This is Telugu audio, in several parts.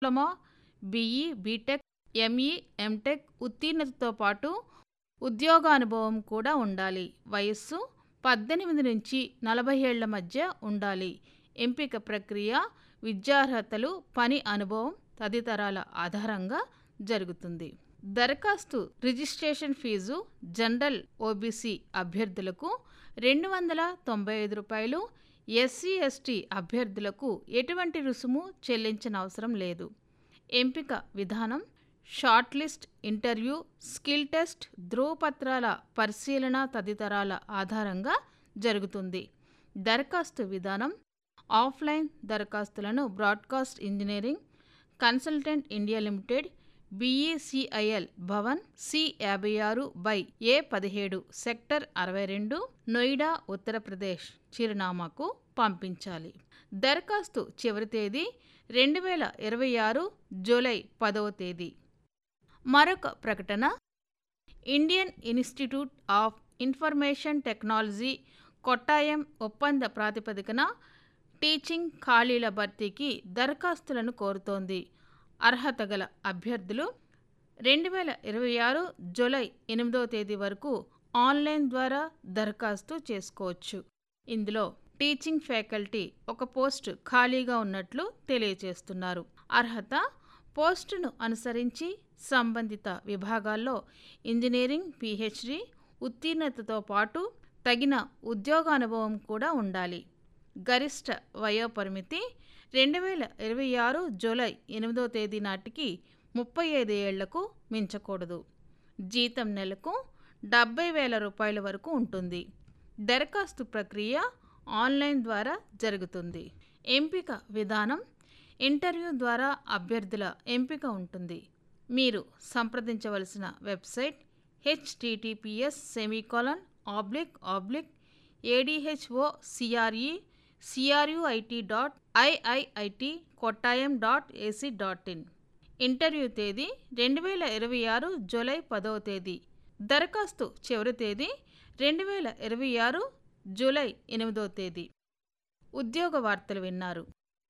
Diploma, BE, BTech, ME, MTech ఉత్తీర్ణతతో పాటు ఉద్యోగానుభవం కూడా ఉండాలి. వయస్సు 18 నుంచి 40 ఏళ్ల మధ్య ఉండాలి. ఎంపిక ప్రక్రియ విద్యార్హతలు, పని అనుభవం తదితరాల ఆధారంగా జరుగుతుంది. దరఖాస్తు రిజిస్ట్రేషన్ ఫీజు జనరల్ ఓబీసీ అభ్యర్థులకు రూ. 295, ఎస్సీ ఎస్టీ అభ్యర్థులకు ఎటువంటి రుసుము చెల్లించనవసరం లేదు. ఎంపిక విధానం short list, interview, skill test, ధ్రువపత్రాల పరిశీలన తదితరాల ఆధారంగా జరుగుతుంది. దరఖాస్తు విధానం ఆఫ్లైన్ దరఖాస్తులను broadcast engineering consultant India limited, BECIL Bhavan, C56/A17, sector 62, Noida, Uttar Pradesh చిరునామాకు పంపించాలి. దరఖాస్తు చివరి తేదీ 2026 జూలై 10. మరొక ప్రకటన Indian institute of information technology Kottayam ఒప్పంద ప్రాతిపదికన టీచింగ్ ఖాళీల భర్తీకి దరఖాస్తులను కోరుతోంది. అర్హత గల అభ్యర్థులు 2026 జూలై 8 వరకు ఆన్లైన్ ద్వారా దరఖాస్తు చేసుకోవచ్చు. ఇందులో టీచింగ్ ఫ్యాకల్టీ ఒక పోస్టు ఖాళీగా ఉన్నట్లు తెలియజేస్తున్నారు. అర్హత పోస్టును అనుసరించి సంబంధిత విభాగాల్లో ఇంజనీరింగ్, పీహెచ్డీ ఉత్తీర్ణతతో పాటు తగిన ఉద్యోగానుభవం కూడా ఉండాలి. గరిష్ట వయోపరిమితి 2026 జూలై 8 నాటికి 35 ఏళ్లకు మించకూడదు. జీతం నెలకు 70,000 రూపాయల వరకు ఉంటుంది. దరఖాస్తు ప్రక్రియ ఆన్లైన్ ద్వారా జరుగుతుంది. ఎంపిక విధానం ఇంటర్వ్యూ ద్వారా అభ్యర్థుల ఎంపిక ఉంటుంది. మీరు సంప్రదించవలసిన వెబ్సైట్ https://adhocruit.iiit.kottayam.ac.in. ఇంటర్వ్యూ తేదీ 2026 జూలై 10. దరఖాస్తు చివరి తేదీ 2026 జూలై 8. ఉద్యోగ వార్తలు విన్నారు.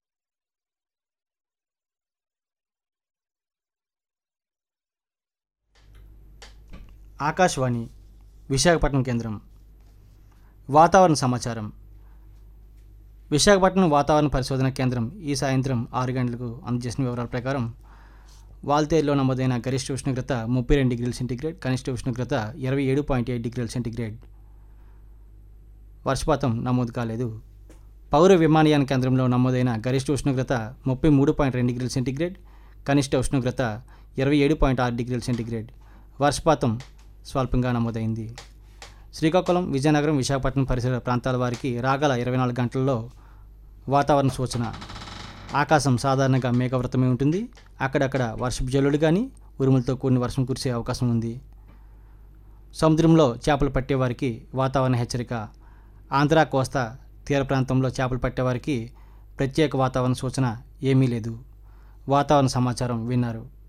ఆకాశవాణి విశాఖపట్నం కేంద్రం. వాతావరణ సమాచారం. విశాఖపట్నం వాతావరణ పరిశోధన కేంద్రం ఈ సాయంత్రం 6 గంటలకు అందజేసిన వివరాల ప్రకారం వాల్తేరులో నమోదైన గరిష్ట ఉష్ణోగ్రత 32 డిగ్రీల సెంటీగ్రేడ్, కనిష్ట ఉష్ణోగ్రత 27.8 డిగ్రీల సెంటీగ్రేడ్. వర్షపాతం నమోదు కాలేదు. పౌర విమానయాన కేంద్రంలో నమోదైన గరిష్ట ఉష్ణోగ్రత 33.2 డిగ్రీల సెంటీగ్రేడ్, కనిష్ట ఉష్ణోగ్రత 27.6 డిగ్రీల సెంటీగ్రేడ్. వర్షపాతం స్వల్పంగా నమోదైంది. శ్రీకాకుళం, విజయనగరం, విశాఖపట్నం పరిసర ప్రాంతాల వారికి రాగల 24 గంటల్లో వాతావరణ సూచన. ఆకాశం సాధారణంగా మేఘావృతమై ఉంటుంది. అక్కడక్కడ వర్షపు జల్లులు కానీ ఉరుములతో కూడిన వర్షం కురిసే అవకాశం ఉంది. సముద్రంలో చేపలు పట్టేవారికి వాతావరణ హెచ్చరిక. ఆంధ్ర కోస్తా తీర ప్రాంతంలో చేపలు పట్టేవారికి ప్రత్యేక వాతావరణ సూచన ఏమీ లేదు. వాతావరణ సమాచారం విన్నారు.